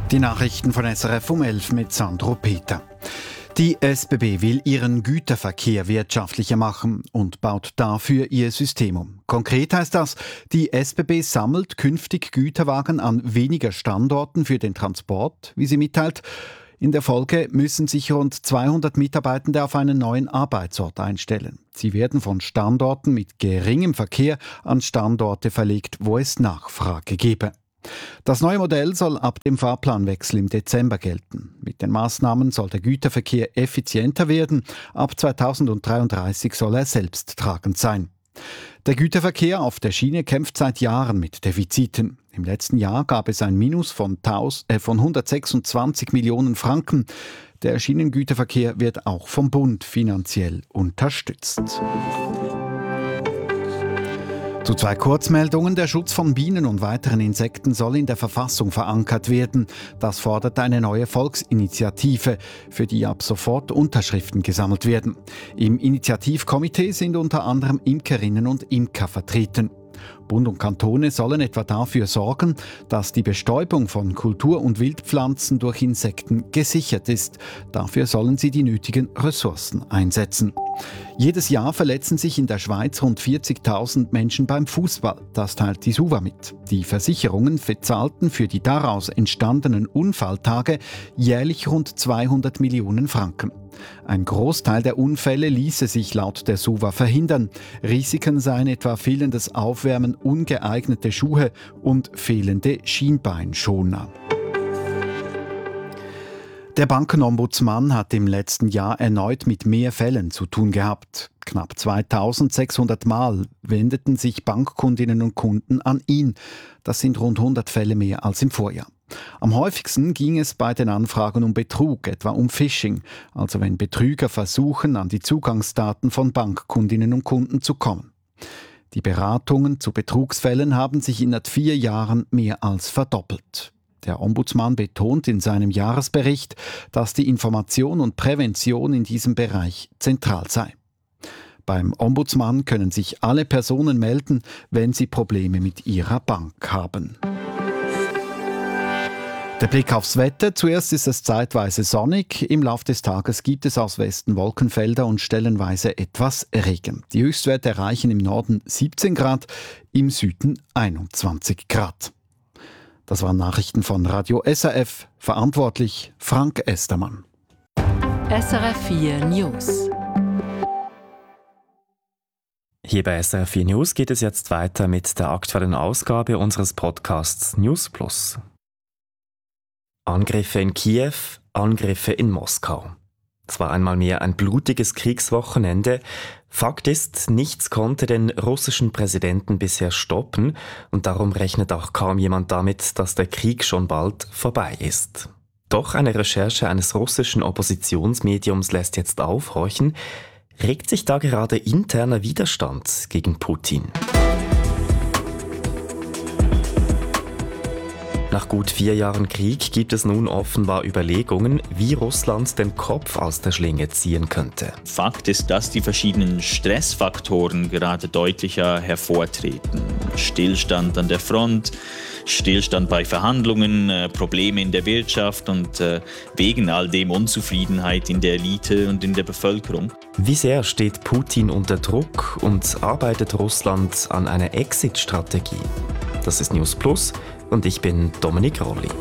Die Nachrichten von SRF um 11 mit Sandro Peter. Die SBB will ihren Güterverkehr wirtschaftlicher machen und baut dafür ihr System um. Konkret heißt das, die SBB sammelt künftig Güterwagen an weniger Standorten für den Transport, wie sie mitteilt. In der Folge müssen sich rund 200 Mitarbeitende auf einen neuen Arbeitsort einstellen. Sie werden von Standorten mit geringem Verkehr an Standorte verlegt, wo es Nachfrage gebe. Das neue Modell soll ab dem Fahrplanwechsel im Dezember gelten. Mit den Maßnahmen soll der Güterverkehr effizienter werden. Ab 2033 soll er selbsttragend sein. Der Güterverkehr auf der Schiene kämpft seit Jahren mit Defiziten. Im letzten Jahr gab es ein Minus von 126 Millionen Franken. Der Schienengüterverkehr wird auch vom Bund finanziell unterstützt. Zu zwei Kurzmeldungen. Der Schutz von Bienen und weiteren Insekten soll in der Verfassung verankert werden. Das fordert eine neue Volksinitiative, für die ab sofort Unterschriften gesammelt werden. Im Initiativkomitee sind unter anderem Imkerinnen und Imker vertreten. Bund und Kantone sollen etwa dafür sorgen, dass die Bestäubung von Kultur- und Wildpflanzen durch Insekten gesichert ist. Dafür sollen sie die nötigen Ressourcen einsetzen. Jedes Jahr verletzen sich in der Schweiz rund 40.000 Menschen beim Fußball. Das teilt die SUVA mit. Die Versicherungen bezahlten für die daraus entstandenen Unfalltage jährlich rund 200 Millionen Franken. Ein Großteil der Unfälle ließe sich laut der SUVA verhindern. Risiken seien etwa fehlendes Aufwärmen, ungeeignete Schuhe und fehlende Schienbeinschoner. Der Bankenombudsmann hat im letzten Jahr erneut mit mehr Fällen zu tun gehabt. Knapp 2600 Mal wendeten sich Bankkundinnen und Kunden an ihn. Das sind rund 100 Fälle mehr als im Vorjahr. Am häufigsten ging es bei den Anfragen um Betrug, etwa um Phishing, also wenn Betrüger versuchen, an die Zugangsdaten von Bankkundinnen und Kunden zu kommen. Die Beratungen zu Betrugsfällen haben sich in 4 Jahren mehr als verdoppelt. Der Ombudsmann betont in seinem Jahresbericht, dass die Information und Prävention in diesem Bereich zentral sei. Beim Ombudsmann können sich alle Personen melden, wenn sie Probleme mit ihrer Bank haben. Der Blick aufs Wetter. Zuerst ist es zeitweise sonnig. Im Laufe des Tages gibt es aus Westen Wolkenfelder und stellenweise etwas Regen. Die Höchstwerte erreichen im Norden 17 Grad, im Süden 21 Grad. Das waren Nachrichten von Radio SRF. Verantwortlich Frank Estermann. SRF 4 News. Hier bei SRF 4 News geht es jetzt weiter mit der aktuellen Ausgabe unseres Podcasts News Plus. Angriffe in Kiew, Angriffe in Moskau. Es war einmal mehr ein blutiges Kriegswochenende. Fakt ist, nichts konnte den russischen Präsidenten bisher stoppen und darum rechnet auch kaum jemand damit, dass der Krieg schon bald vorbei ist. Doch eine Recherche eines russischen Oppositionsmediums lässt jetzt aufhorchen. Regt sich da gerade interner Widerstand gegen Putin? Nach gut 4 Jahren Krieg gibt es nun offenbar Überlegungen, wie Russland den Kopf aus der Schlinge ziehen könnte. Fakt ist, dass die verschiedenen Stressfaktoren gerade deutlicher hervortreten. Stillstand an der Front, Stillstand bei Verhandlungen, Probleme in der Wirtschaft und wegen all dem Unzufriedenheit in der Elite und in der Bevölkerung. Wie sehr steht Putin unter Druck und arbeitet Russland an einer Exit-Strategie? Das ist News Plus. Und ich bin Dominik Rolli.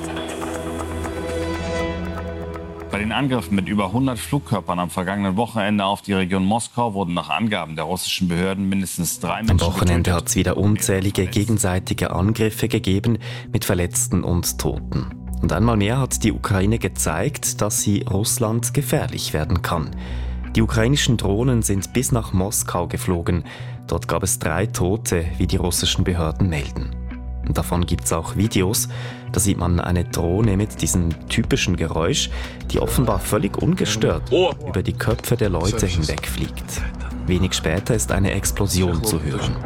Bei den Angriffen mit über 100 Flugkörpern am vergangenen Wochenende auf die Region Moskau wurden nach Angaben der russischen Behörden mindestens 3 Menschen getötet. Am Wochenende hat es wieder unzählige gegenseitige Angriffe gegeben mit Verletzten und Toten. Und einmal mehr hat die Ukraine gezeigt, dass sie Russland gefährlich werden kann. Die ukrainischen Drohnen sind bis nach Moskau geflogen. Dort gab es 3 Tote, wie die russischen Behörden melden. Und davon gibt es auch Videos. Da sieht man eine Drohne mit diesem typischen Geräusch, die offenbar völlig ungestört über die Köpfe der Leute hinwegfliegt. Wenig später ist eine Explosion zu hören.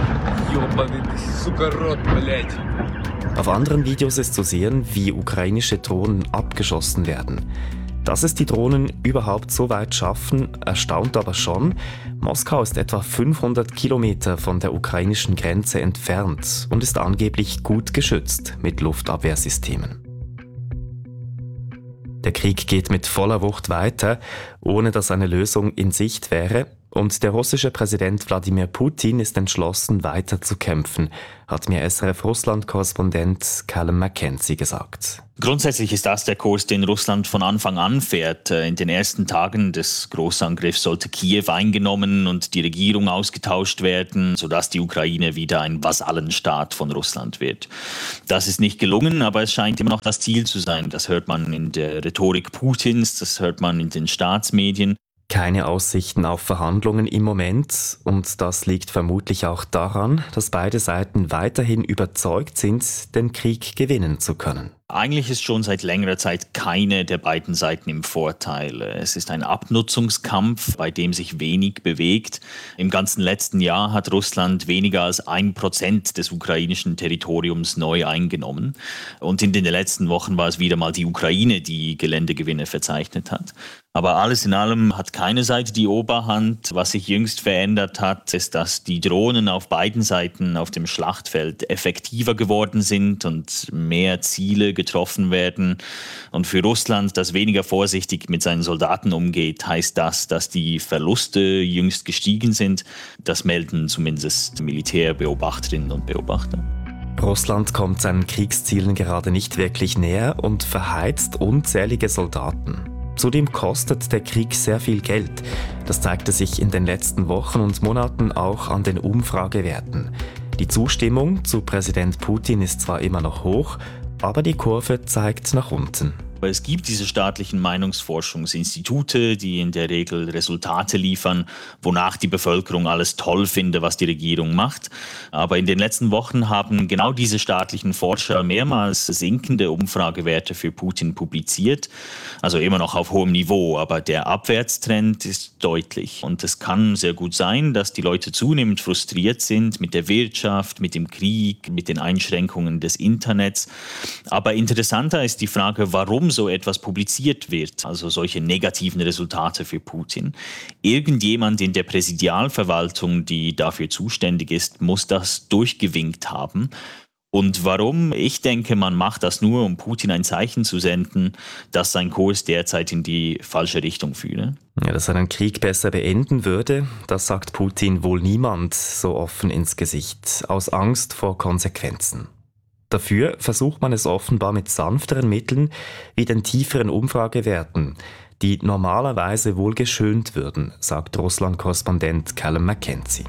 Auf anderen Videos ist zu sehen, wie ukrainische Drohnen abgeschossen werden. Dass es die Drohnen überhaupt so weit schaffen, erstaunt aber schon. Moskau ist etwa 500 Kilometer von der ukrainischen Grenze entfernt und ist angeblich gut geschützt mit Luftabwehrsystemen. Der Krieg geht mit voller Wucht weiter, ohne dass eine Lösung in Sicht wäre. Und der russische Präsident Wladimir Putin ist entschlossen, weiter zu kämpfen, hat mir SRF-Russland-Korrespondent Callum Mackenzie gesagt. Grundsätzlich ist das der Kurs, den Russland von Anfang an fährt. In den ersten Tagen des Großangriffs sollte Kiew eingenommen und die Regierung ausgetauscht werden, sodass die Ukraine wieder ein Vasallenstaat von Russland wird. Das ist nicht gelungen, aber es scheint immer noch das Ziel zu sein. Das hört man in der Rhetorik Putins, das hört man in den Staatsmedien. Keine Aussichten auf Verhandlungen im Moment, und das liegt vermutlich auch daran, dass beide Seiten weiterhin überzeugt sind, den Krieg gewinnen zu können. Eigentlich ist schon seit längerer Zeit keine der beiden Seiten im Vorteil. Es ist ein Abnutzungskampf, bei dem sich wenig bewegt. Im ganzen letzten Jahr hat Russland weniger als 1% des ukrainischen Territoriums neu eingenommen. Und in den letzten Wochen war es wieder mal die Ukraine, die Geländegewinne verzeichnet hat. Aber alles in allem hat keine Seite die Oberhand. Was sich jüngst verändert hat, ist, dass die Drohnen auf beiden Seiten auf dem Schlachtfeld effektiver geworden sind und mehr Ziele getroffen werden. Und für Russland, das weniger vorsichtig mit seinen Soldaten umgeht, heißt das, dass die Verluste jüngst gestiegen sind. Das melden zumindest Militärbeobachterinnen und Beobachter. Russland kommt seinen Kriegszielen gerade nicht wirklich näher und verheizt unzählige Soldaten. Zudem kostet der Krieg sehr viel Geld. Das zeigte sich in den letzten Wochen und Monaten auch an den Umfragewerten. Die Zustimmung zu Präsident Putin ist zwar immer noch hoch, aber die Kurve zeigt nach unten. Es gibt diese staatlichen Meinungsforschungsinstitute, die in der Regel Resultate liefern, wonach die Bevölkerung alles toll finde, was die Regierung macht. Aber in den letzten Wochen haben genau diese staatlichen Forscher mehrmals sinkende Umfragewerte für Putin publiziert. Also immer noch auf hohem Niveau, aber der Abwärtstrend ist deutlich. Und es kann sehr gut sein, dass die Leute zunehmend frustriert sind mit der Wirtschaft, mit dem Krieg, mit den Einschränkungen des Internets. Aber interessanter ist die Frage, warum so etwas publiziert wird, also solche negativen Resultate für Putin. Irgendjemand in der Präsidialverwaltung, die dafür zuständig ist, muss das durchgewinkt haben. Und warum? Ich denke, man macht das nur, um Putin ein Zeichen zu senden, dass sein Kurs derzeit in die falsche Richtung führe. Ja, dass er den Krieg besser beenden würde, das sagt Putin wohl niemand so offen ins Gesicht, aus Angst vor Konsequenzen. Dafür versucht man es offenbar mit sanfteren Mitteln wie den tieferen Umfragewerten, die normalerweise wohl geschönt würden, sagt Russland-Korrespondent Callum Mackenzie.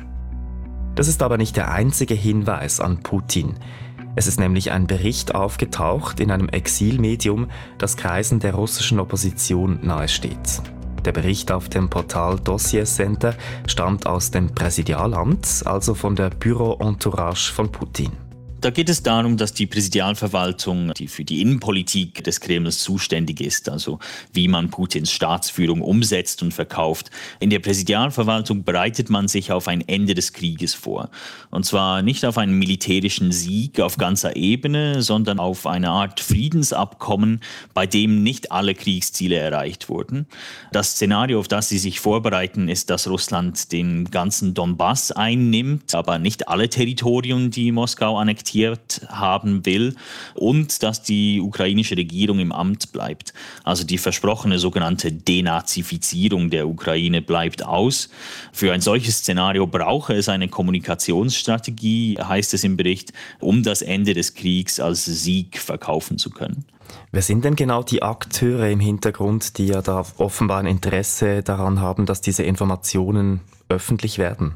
Das ist aber nicht der einzige Hinweis an Putin. Es ist nämlich ein Bericht aufgetaucht in einem Exilmedium, das Kreisen der russischen Opposition nahesteht. Der Bericht auf dem Portal Dossier Center stammt aus dem Präsidialamt, also von der Büro-Entourage von Putin. Da geht es darum, dass die Präsidialverwaltung, die für die Innenpolitik des Kremls zuständig ist, also wie man Putins Staatsführung umsetzt und verkauft. In der Präsidialverwaltung bereitet man sich auf ein Ende des Krieges vor. Und zwar nicht auf einen militärischen Sieg auf ganzer Ebene, sondern auf eine Art Friedensabkommen, bei dem nicht alle Kriegsziele erreicht wurden. Das Szenario, auf das sie sich vorbereiten, ist, dass Russland den ganzen Donbass einnimmt, aber nicht alle Territorien, die Moskau annektiert haben will, und dass die ukrainische Regierung im Amt bleibt. Also die versprochene sogenannte Denazifizierung der Ukraine bleibt aus. Für ein solches Szenario brauche es eine Kommunikationsstrategie, heißt es im Bericht, um das Ende des Kriegs als Sieg verkaufen zu können. Wer sind denn genau die Akteure im Hintergrund, die ja da offenbar ein Interesse daran haben, dass diese Informationen öffentlich werden?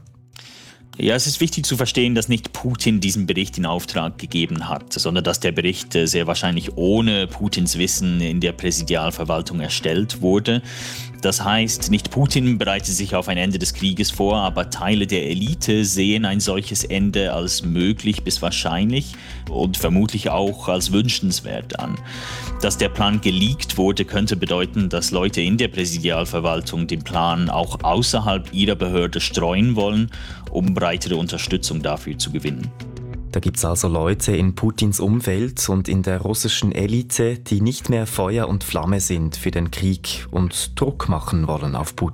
Ja, es ist wichtig zu verstehen, dass nicht Putin diesen Bericht in Auftrag gegeben hat, sondern dass der Bericht sehr wahrscheinlich ohne Putins Wissen in der Präsidialverwaltung erstellt wurde. Das heißt, nicht Putin bereitet sich auf ein Ende des Krieges vor, aber Teile der Elite sehen ein solches Ende als möglich bis wahrscheinlich und vermutlich auch als wünschenswert an. Dass der Plan geleakt wurde, könnte bedeuten, dass Leute in der Präsidialverwaltung den Plan auch außerhalb ihrer Behörde streuen wollen, um breitere Unterstützung dafür zu gewinnen. Da gibt es also Leute in Putins Umfeld und in der russischen Elite, die nicht mehr Feuer und Flamme sind für den Krieg und Druck machen wollen auf Putin.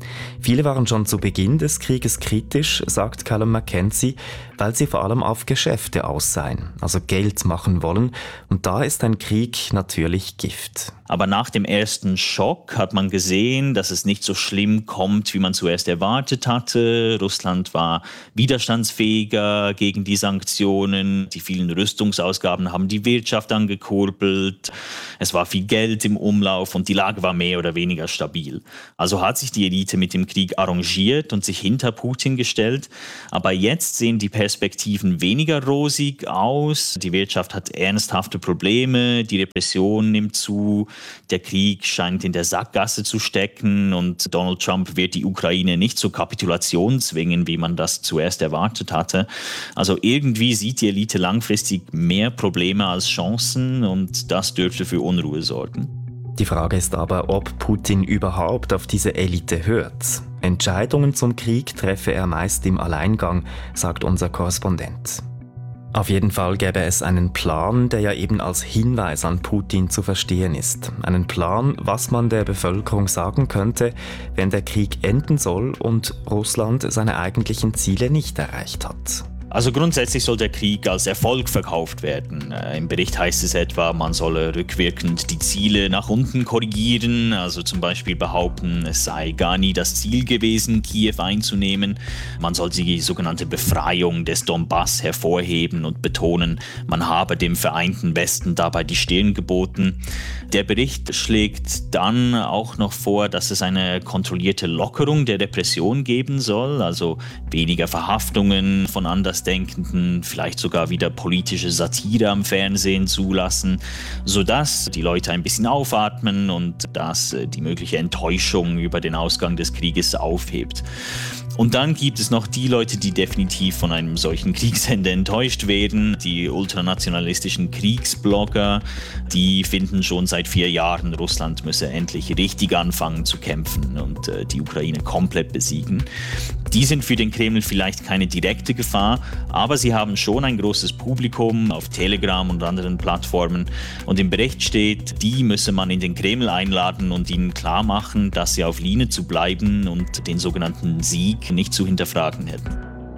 Viele waren schon zu Beginn des Krieges kritisch, sagt Callum Mackenzie, weil sie vor allem auf Geschäfte aus seien, also Geld machen wollen. Und da ist ein Krieg natürlich Gift. Aber nach dem ersten Schock hat man gesehen, dass es nicht so schlimm kommt, wie man zuerst erwartet hatte. Russland war widerstandsfähiger gegen die Sanktionen. Die vielen Rüstungsausgaben haben die Wirtschaft angekurbelt. Es war viel Geld im Umlauf und die Lage war mehr oder weniger stabil. Also hat sich die Elite mit dem Krieg arrangiert und sich hinter Putin gestellt. Aber jetzt sehen die Perspektiven weniger rosig aus. Die Wirtschaft hat ernsthafte Probleme, die Repression nimmt zu. Der Krieg scheint in der Sackgasse zu stecken und Donald Trump wird die Ukraine nicht zur Kapitulation zwingen, wie man das zuerst erwartet hatte. Also irgendwie sieht die Elite langfristig mehr Probleme als Chancen und das dürfte für Unruhe sorgen. Die Frage ist aber, ob Putin überhaupt auf diese Elite hört. Entscheidungen zum Krieg treffe er meist im Alleingang, sagt unser Korrespondent. Auf jeden Fall gäbe es einen Plan, der ja eben als Hinweis an Putin zu verstehen ist. Einen Plan, was man der Bevölkerung sagen könnte, wenn der Krieg enden soll und Russland seine eigentlichen Ziele nicht erreicht hat. Also grundsätzlich soll der Krieg als Erfolg verkauft werden. Im Bericht heißt es etwa, man solle rückwirkend die Ziele nach unten korrigieren, also zum Beispiel behaupten, es sei gar nie das Ziel gewesen, Kiew einzunehmen. Man soll die sogenannte Befreiung des Donbass hervorheben und betonen, man habe dem vereinten Westen dabei die Stirn geboten. Der Bericht schlägt dann auch noch vor, dass es eine kontrollierte Lockerung der Repression geben soll, also weniger Verhaftungen von Andersdenkenden, vielleicht sogar wieder politische Satire am Fernsehen zulassen, sodass die Leute ein bisschen aufatmen und dass die mögliche Enttäuschung über den Ausgang des Krieges aufhebt. Und dann gibt es noch die Leute, die definitiv von einem solchen Kriegsende enttäuscht werden. Die ultranationalistischen Kriegsblogger, die finden schon seit 4 Jahren, Russland müsse endlich richtig anfangen zu kämpfen und die Ukraine komplett besiegen. Die sind für den Kreml vielleicht keine direkte Gefahr, aber sie haben schon ein großes Publikum auf Telegram und anderen Plattformen. Und im Bericht steht, die müsse man in den Kreml einladen und ihnen klar machen, dass sie auf Linie zu bleiben und den sogenannten Sieg nicht zu hinterfragen hätten.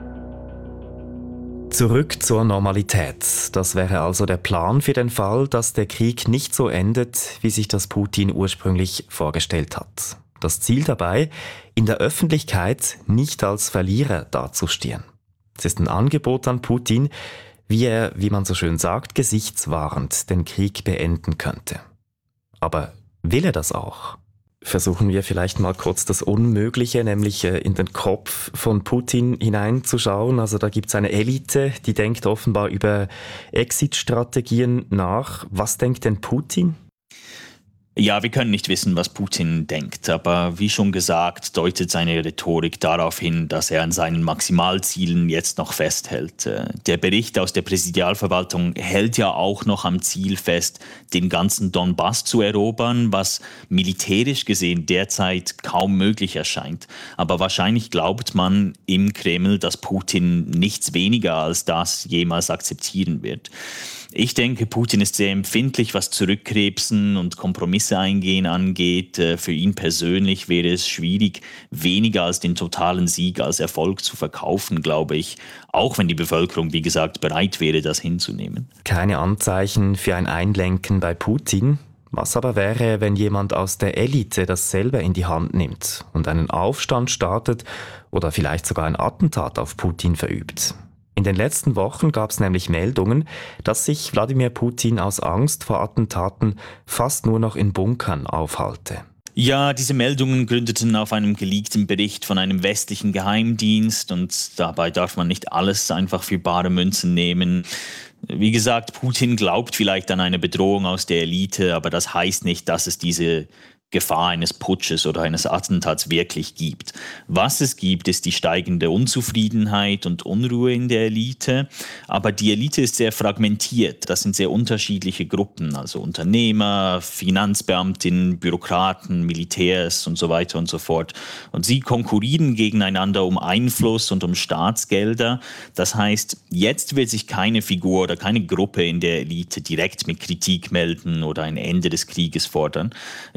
Zurück zur Normalität. Das wäre also der Plan für den Fall, dass der Krieg nicht so endet, wie sich das Putin ursprünglich vorgestellt hat. Das Ziel dabei, in der Öffentlichkeit nicht als Verlierer dazustehen. Es ist ein Angebot an Putin, wie er, wie man so schön sagt, gesichtswahrend den Krieg beenden könnte. Aber will er das auch? Versuchen wir vielleicht mal kurz das Unmögliche, nämlich in den Kopf von Putin hineinzuschauen. Also da gibt es eine Elite, die denkt offenbar über Exit-Strategien nach. Was denkt denn Putin? Ja, wir können nicht wissen, was Putin denkt, aber wie schon gesagt, deutet seine Rhetorik darauf hin, dass er an seinen Maximalzielen jetzt noch festhält. Der Bericht aus der Präsidialverwaltung hält ja auch noch am Ziel fest, den ganzen Donbass zu erobern, was militärisch gesehen derzeit kaum möglich erscheint. Aber wahrscheinlich glaubt man im Kreml, dass Putin nichts weniger als das jemals akzeptieren wird. Ich denke, Putin ist sehr empfindlich, was Zurückkrebsen und Kompromisse eingehen angeht. Für ihn persönlich wäre es schwierig, weniger als den totalen Sieg als Erfolg zu verkaufen, glaube ich. Auch wenn die Bevölkerung, wie gesagt, bereit wäre, das hinzunehmen. Keine Anzeichen für ein Einlenken bei Putin. Was aber wäre, wenn jemand aus der Elite das selber in die Hand nimmt und einen Aufstand startet oder vielleicht sogar ein Attentat auf Putin verübt? In den letzten Wochen gab es nämlich Meldungen, dass sich Wladimir Putin aus Angst vor Attentaten fast nur noch in Bunkern aufhalte. Ja, diese Meldungen gründeten auf einem geleakten Bericht von einem westlichen Geheimdienst und dabei darf man nicht alles einfach für bare Münzen nehmen. Wie gesagt, Putin glaubt vielleicht an eine Bedrohung aus der Elite, aber das heißt nicht, dass es diese Gefahr eines Putsches oder eines Attentats wirklich gibt. Was es gibt, ist die steigende Unzufriedenheit und Unruhe in der Elite. Aber die Elite ist sehr fragmentiert. Das sind sehr unterschiedliche Gruppen, also Unternehmer, Finanzbeamtinnen, Bürokraten, Militärs und so weiter und so fort. Und sie konkurrieren gegeneinander um Einfluss und um Staatsgelder. Das heißt, jetzt wird sich keine Figur oder keine Gruppe in der Elite direkt mit Kritik melden oder ein Ende des Krieges fordern. Ich denke, die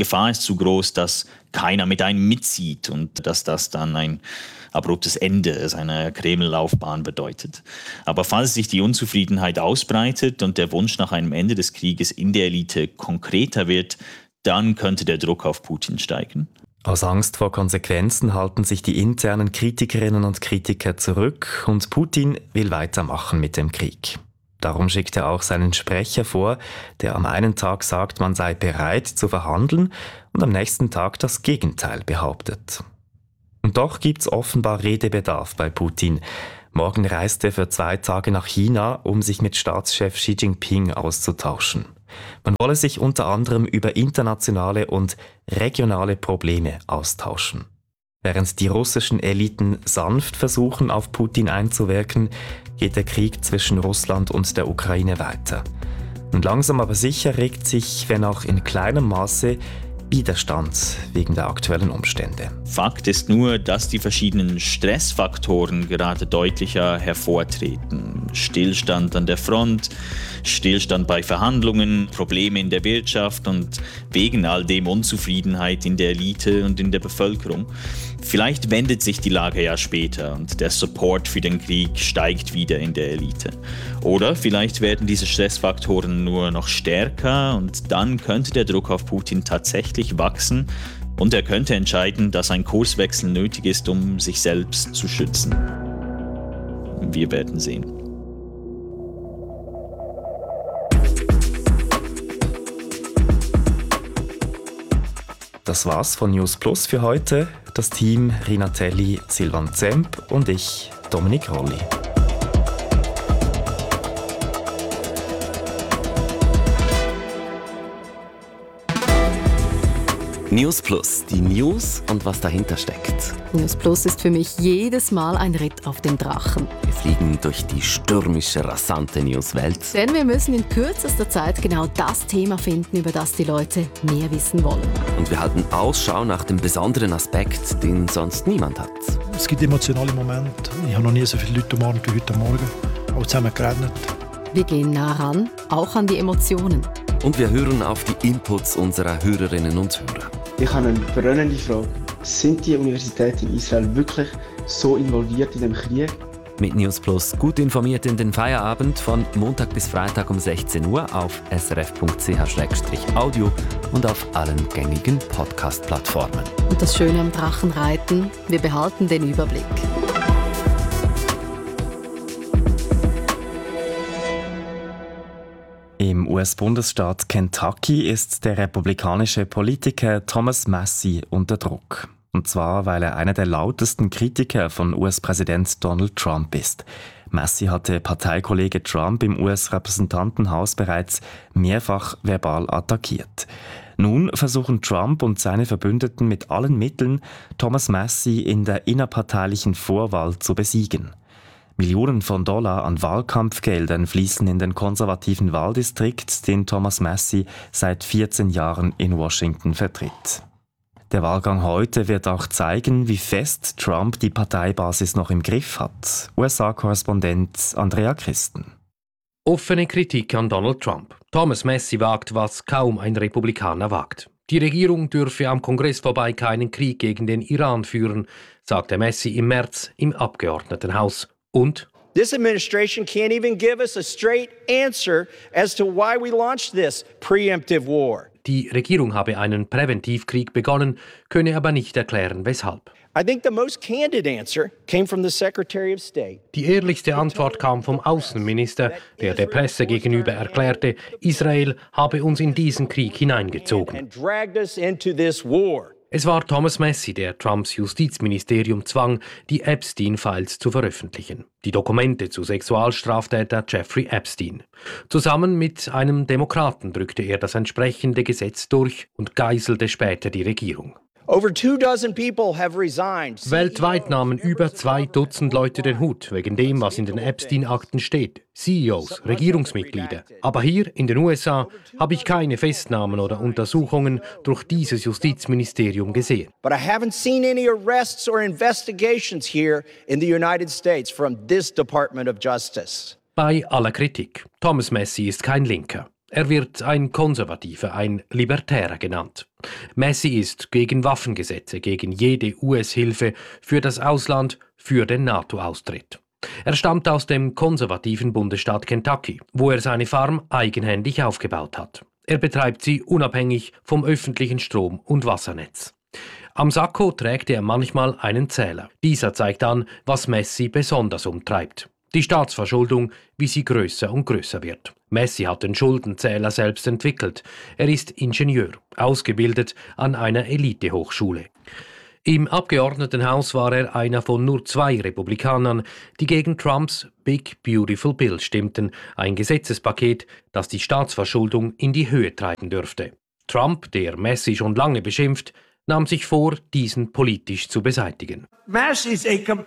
Gefahr ist zu groß, dass keiner mit einem mitzieht und dass das dann ein abruptes Ende seiner Kreml-Laufbahn bedeutet. Aber falls sich die Unzufriedenheit ausbreitet und der Wunsch nach einem Ende des Krieges in der Elite konkreter wird, dann könnte der Druck auf Putin steigen. Aus Angst vor Konsequenzen halten sich die internen Kritikerinnen und Kritiker zurück und Putin will weitermachen mit dem Krieg. Darum schickt er auch seinen Sprecher vor, der am einen Tag sagt, man sei bereit zu verhandeln und am nächsten Tag das Gegenteil behauptet. Und doch gibt's offenbar Redebedarf bei Putin. Morgen reist er für 2 Tage nach China, um sich mit Staatschef Xi Jinping auszutauschen. Man wolle sich unter anderem über internationale und regionale Probleme austauschen. Während die russischen Eliten sanft versuchen, auf Putin einzuwirken, geht der Krieg zwischen Russland und der Ukraine weiter. Und langsam aber sicher regt sich, wenn auch in kleinem Maße, Widerstand wegen der aktuellen Umstände. Fakt ist nur, dass die verschiedenen Stressfaktoren gerade deutlicher hervortreten. Stillstand an der Front, Stillstand bei Verhandlungen, Probleme in der Wirtschaft und wegen all dem Unzufriedenheit in der Elite und in der Bevölkerung. Vielleicht wendet sich die Lage ja später und der Support für den Krieg steigt wieder in der Elite. Oder vielleicht werden diese Stressfaktoren nur noch stärker und dann könnte der Druck auf Putin tatsächlich wachsen und er könnte entscheiden, dass ein Kurswechsel nötig ist, um sich selbst zu schützen. Wir werden sehen. Das war's von News Plus für heute. Das Team Rina Telli, Silvan Zemp und ich, Dominik Rolli. News Plus, die News und was dahinter steckt. News Plus ist für mich jedes Mal ein Ritt auf dem Drachen. Wir fliegen durch die stürmische, rasante Newswelt. Denn wir müssen in kürzester Zeit genau das Thema finden, über das die Leute mehr wissen wollen. Und wir halten Ausschau nach dem besonderen Aspekt, den sonst niemand hat. Es gibt emotionale Momente. Ich habe noch nie so viele Leute umarmt wie heute Morgen. Auch zusammen geredet. Wir gehen nah ran, auch an die Emotionen. Und wir hören auf die Inputs unserer Hörerinnen und Hörer. Ich habe eine brennende Frage. Sind die Universitäten in Israel wirklich so involviert in dem Krieg? Mit News Plus gut informiert in den Feierabend von Montag bis Freitag um 16 Uhr auf srf.ch/audio und auf allen gängigen Podcast-Plattformen. Und das Schöne am Drachenreiten, wir behalten den Überblick. Im US-Bundesstaat Kentucky ist der republikanische Politiker Thomas Massie unter Druck. Und zwar, weil er einer der lautesten Kritiker von US-Präsident Donald Trump ist. Massie hatte Parteikollege Trump im US-Repräsentantenhaus bereits mehrfach verbal attackiert. Nun versuchen Trump und seine Verbündeten mit allen Mitteln, Thomas Massie in der innerparteilichen Vorwahl zu besiegen. Millionen von Dollar an Wahlkampfgeldern fließen in den konservativen Wahldistrikt, den Thomas Massie seit 14 Jahren in Washington vertritt. Der Wahlgang heute wird auch zeigen, wie fest Trump die Parteibasis noch im Griff hat. USA-Korrespondent Andrea Christen. Offene Kritik an Donald Trump. Thomas Massie wagt, was kaum ein Republikaner wagt. Die Regierung dürfe am Kongress vorbei keinen Krieg gegen den Iran führen, sagte Massie im März im Abgeordnetenhaus. Und this administration can't even give us a straight answer as to why we launched this preemptive war. Die Regierung habe einen Präventivkrieg begonnen, könne aber nicht erklären, weshalb. I think the most candid answer came from the Secretary of State. Die ehrlichste Antwort kam vom Außenminister, der der Presse gegenüber erklärte, Israel habe uns in diesen Krieg hineingezogen. And dragged us into this war. Es war Thomas Massie, der Trumps Justizministerium zwang, die Epstein-Files zu veröffentlichen. Die Dokumente zu Sexualstraftäter Jeffrey Epstein. Zusammen mit einem Demokraten drückte er das entsprechende Gesetz durch und geißelte später die Regierung. Over 24 people have resigned. Weltweit nahmen über 2 Dutzend Leute den Hut, wegen dem, was in den Epstein-Akten steht. CEOs, Regierungsmitglieder. Aber hier in den USA habe ich keine Festnahmen oder Untersuchungen durch dieses Justizministerium gesehen. But I haven't seen any arrests or investigations here in the United States from this Department of Justice. Bei aller Kritik. Thomas Massie ist kein Linker. Er wird ein Konservativer, ein Libertärer genannt. Messi ist gegen Waffengesetze, gegen jede US-Hilfe für das Ausland, für den NATO-Austritt. Er stammt aus dem konservativen Bundesstaat Kentucky, wo er seine Farm eigenhändig aufgebaut hat. Er betreibt sie unabhängig vom öffentlichen Strom- und Wassernetz. Am Sakko trägt er manchmal einen Zähler. Dieser zeigt an, was Messi besonders umtreibt. Die Staatsverschuldung, wie sie größer und größer wird. Messi hat den Schuldenzähler selbst entwickelt. Er ist Ingenieur, ausgebildet an einer Elitehochschule. Im Abgeordnetenhaus war er einer von nur 2 Republikanern, die gegen Trumps Big Beautiful Bill stimmten, ein Gesetzespaket, das die Staatsverschuldung in die Höhe treiben dürfte. Trump, der Messi schon lange beschimpft, nahm sich vor, diesen politisch zu beseitigen. Messi ist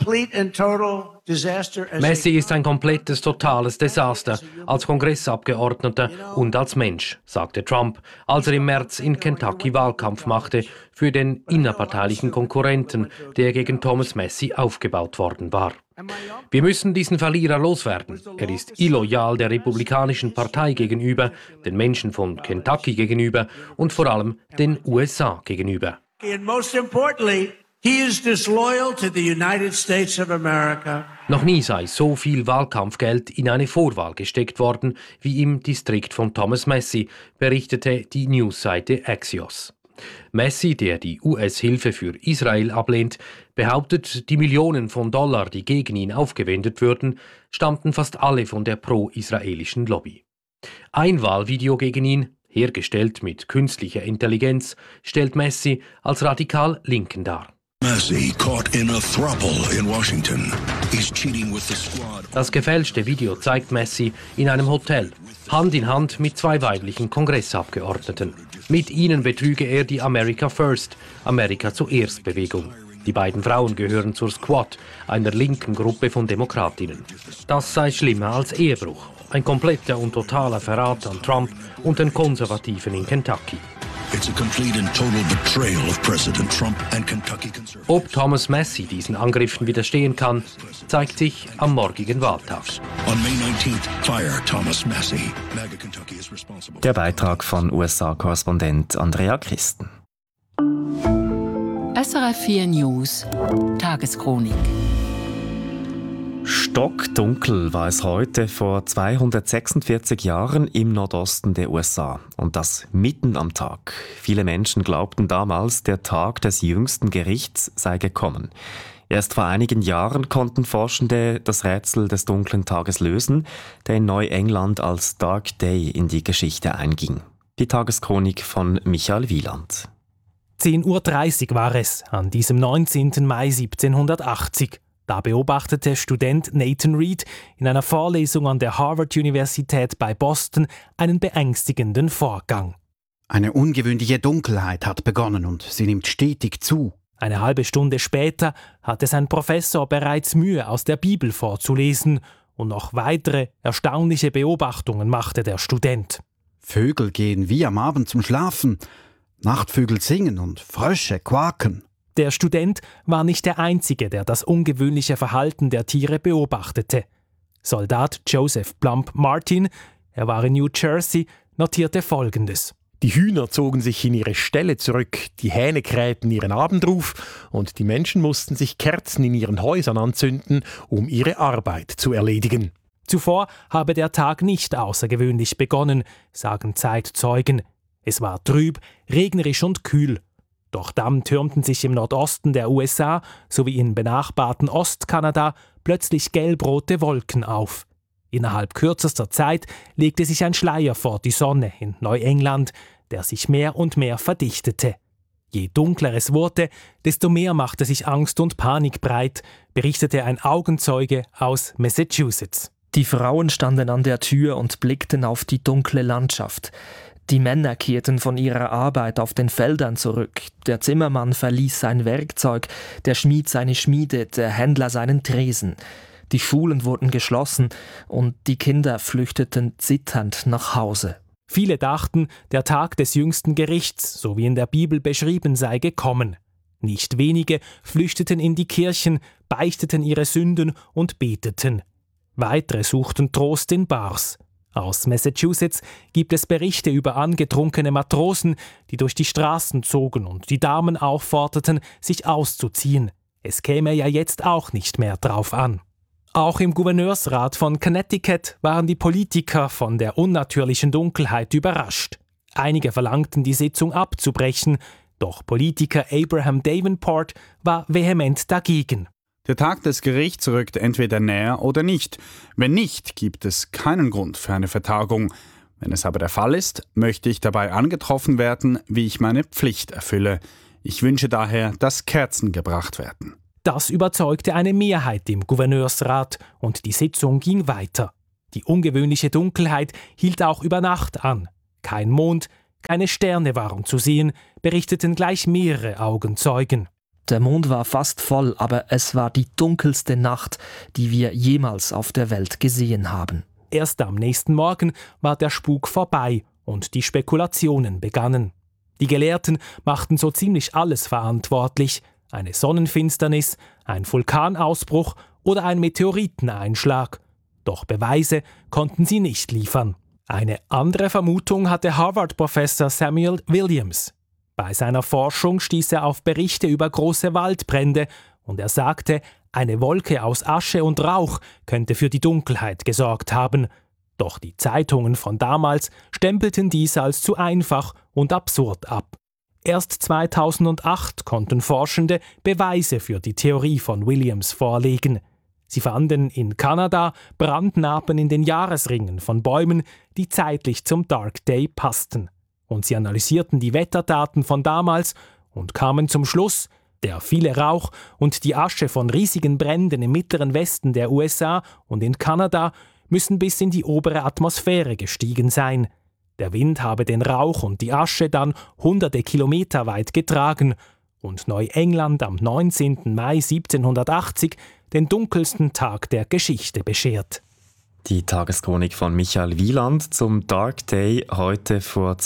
ein komplettes, totales Desaster als Kongressabgeordneter und als Mensch, sagte Trump, als er im März in Kentucky Wahlkampf machte für den innerparteilichen Konkurrenten, der gegen Thomas Messi aufgebaut worden war. Wir müssen diesen Verlierer loswerden. Er ist illoyal der Republikanischen Partei gegenüber, den Menschen von Kentucky gegenüber und vor allem den USA gegenüber. And most importantly, he is disloyal to the United States of America. Noch nie sei so viel Wahlkampfgeld in eine Vorwahl gesteckt worden wie im Distrikt von Thomas Messi, berichtete die Newsseite Axios. Messi, der die US-Hilfe für Israel ablehnt, behauptet, die Millionen von Dollar, die gegen ihn aufgewendet würden, stammten fast alle von der pro-israelischen Lobby. Ein Wahlvideo gegen ihn, hergestellt mit künstlicher Intelligenz, stellt Messi als radikal Linken dar. Messi caught in a throuple in Washington. He's cheating with the squad. Das gefälschte Video zeigt Messi in einem Hotel, Hand in Hand mit 2 weiblichen Kongressabgeordneten. Mit ihnen betrüge er die America First, Amerika zuerst Bewegung. Die beiden Frauen gehören zur Squad, einer linken Gruppe von Demokratinnen. Das sei schlimmer als Ehebruch. Ein kompletter und totaler Verrat an Trump und den Konservativen in Kentucky. It's a complete and total betrayal of President Trump and Kentucky Conservatives. Ob Thomas Messi diesen Angriffen widerstehen kann, zeigt sich am morgigen Wahltag. On May 19th, fire Thomas Messi. MAGA Kentucky is responsible. Der Beitrag von USA-Korrespondent Andrea Christen. SRF 4 News Tageschronik. Stockdunkel war es heute vor 246 Jahren im Nordosten der USA. Und das mitten am Tag. Viele Menschen glaubten damals, der Tag des jüngsten Gerichts sei gekommen. Erst vor einigen Jahren konnten Forschende das Rätsel des dunklen Tages lösen, der in Neuengland als Dark Day in die Geschichte einging. Die Tageschronik von Michael Wieland. 10:30 Uhr war es, an diesem 19. Mai 1780. Da beobachtete Student Nathan Reed in einer Vorlesung an der Harvard-Universität bei Boston einen beängstigenden Vorgang. Eine ungewöhnliche Dunkelheit hat begonnen und sie nimmt stetig zu. Eine halbe Stunde später hatte sein Professor bereits Mühe, aus der Bibel vorzulesen, und noch weitere erstaunliche Beobachtungen machte der Student. Vögel gehen wie am Abend zum Schlafen, Nachtvögel singen und Frösche quaken. Der Student war nicht der Einzige, der das ungewöhnliche Verhalten der Tiere beobachtete. Soldat Joseph Plumb Martin, er war in New Jersey, notierte Folgendes. Die Hühner zogen sich in ihre Ställe zurück, die Hähne krähten ihren Abendruf und die Menschen mussten sich Kerzen in ihren Häusern anzünden, um ihre Arbeit zu erledigen. Zuvor habe der Tag nicht außergewöhnlich begonnen, sagen Zeitzeugen. Es war trüb, regnerisch und kühl. Doch dann türmten sich im Nordosten der USA sowie im benachbarten Ostkanada plötzlich gelbrote Wolken auf. Innerhalb kürzester Zeit legte sich ein Schleier vor die Sonne in Neuengland, der sich mehr und mehr verdichtete. Je dunkler es wurde, desto mehr machte sich Angst und Panik breit, berichtete ein Augenzeuge aus Massachusetts. Die Frauen standen an der Tür und blickten auf die dunkle Landschaft. Die Männer kehrten von ihrer Arbeit auf den Feldern zurück. Der Zimmermann verließ sein Werkzeug, der Schmied seine Schmiede, der Händler seinen Tresen. Die Schulen wurden geschlossen und die Kinder flüchteten zitternd nach Hause. Viele dachten, der Tag des jüngsten Gerichts, so wie in der Bibel beschrieben, sei gekommen. Nicht wenige flüchteten in die Kirchen, beichteten ihre Sünden und beteten. Weitere suchten Trost in Bars. Aus Massachusetts gibt es Berichte über angetrunkene Matrosen, die durch die Straßen zogen und die Damen aufforderten, sich auszuziehen. Es käme ja jetzt auch nicht mehr drauf an. Auch im Gouverneursrat von Connecticut waren die Politiker von der unnatürlichen Dunkelheit überrascht. Einige verlangten, die Sitzung abzubrechen, doch Politiker Abraham Davenport war vehement dagegen. Der Tag des Gerichts rückt entweder näher oder nicht. Wenn nicht, gibt es keinen Grund für eine Vertagung. Wenn es aber der Fall ist, möchte ich dabei angetroffen werden, wie ich meine Pflicht erfülle. Ich wünsche daher, dass Kerzen gebracht werden. Das überzeugte eine Mehrheit im Gouverneursrat und die Sitzung ging weiter. Die ungewöhnliche Dunkelheit hielt auch über Nacht an. Kein Mond, keine Sterne waren zu sehen, berichteten gleich mehrere Augenzeugen. Der Mond war fast voll, aber es war die dunkelste Nacht, die wir jemals auf der Welt gesehen haben. Erst am nächsten Morgen war der Spuk vorbei und die Spekulationen begannen. Die Gelehrten machten so ziemlich alles verantwortlich: eine Sonnenfinsternis, ein Vulkanausbruch oder ein Meteoriteneinschlag. Doch Beweise konnten sie nicht liefern. Eine andere Vermutung hatte Harvard-Professor Samuel Williams. Bei seiner Forschung stieß er auf Berichte über große Waldbrände und er sagte, eine Wolke aus Asche und Rauch könnte für die Dunkelheit gesorgt haben. Doch die Zeitungen von damals stempelten dies als zu einfach und absurd ab. Erst 2008 konnten Forschende Beweise für die Theorie von Williams vorlegen. Sie fanden in Kanada Brandnarben in den Jahresringen von Bäumen, die zeitlich zum Dark Day passten. Und sie analysierten die Wetterdaten von damals und kamen zum Schluss, der viele Rauch und die Asche von riesigen Bränden im mittleren Westen der USA und in Kanada müssen bis in die obere Atmosphäre gestiegen sein. Der Wind habe den Rauch und die Asche dann hunderte Kilometer weit getragen und Neuengland am 19. Mai 1780 den dunkelsten Tag der Geschichte beschert. Die Tageschronik von Michael Wieland zum Dark Day heute vor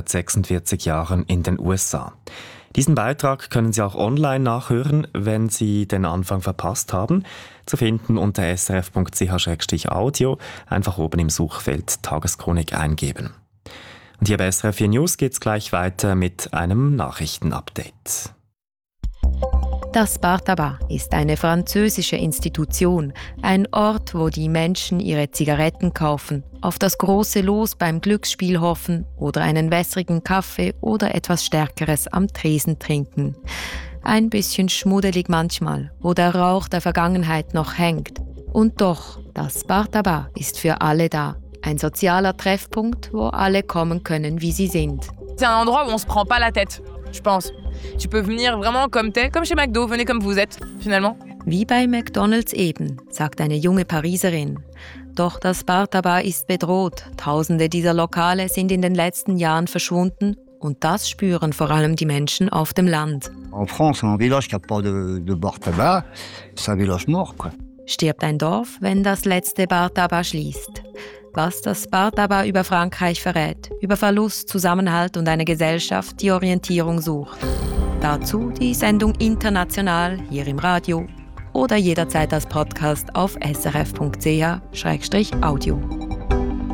246 Jahren in den USA. Diesen Beitrag können Sie auch online nachhören, wenn Sie den Anfang verpasst haben. Zu finden unter srf.ch/audio, einfach oben im Suchfeld Tageschronik eingeben. Und hier bei SRF 4 News geht es gleich weiter mit einem Nachrichtenupdate. Das Bar Tabac ist eine französische Institution, ein Ort, wo die Menschen ihre Zigaretten kaufen, auf das große Los beim Glücksspiel hoffen oder einen wässrigen Kaffee oder etwas Stärkeres am Tresen trinken. Ein bisschen schmuddelig manchmal, wo der Rauch der Vergangenheit noch hängt. Und doch, das Bar Tabac ist für alle da. Ein sozialer Treffpunkt, wo alle kommen können, wie sie sind. C'est un endroit où on se prend pas la tête, je pense. Tu peux venir vraiment comme t'es, comme chez McDo, venez comme vous êtes, finalement. Wie bei McDonald's eben, sagt eine junge Pariserin. Doch das Bar Tabac ist bedroht. Tausende dieser Lokale sind in den letzten Jahren verschwunden und das spüren vor allem die Menschen auf dem Land. En France, un village qui n'a pas de bar tabac, c'est un village mort, quoi. Stirbt ein Dorf, wenn das letzte Bar Tabac schließt. Was das Bar Tabac über Frankreich verrät, über Verlust, Zusammenhalt und eine Gesellschaft, die Orientierung sucht. Dazu die Sendung international hier im Radio oder jederzeit als Podcast auf srf.ch/audio.